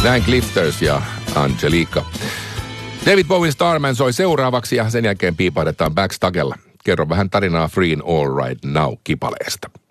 Näin Clifters ja Angelica. David Bowen Starman soi seuraavaksi ja sen jälkeen piipahdetaan Backstagella. Kerro vähän tarinaa Free All Right Now -kipaleesta.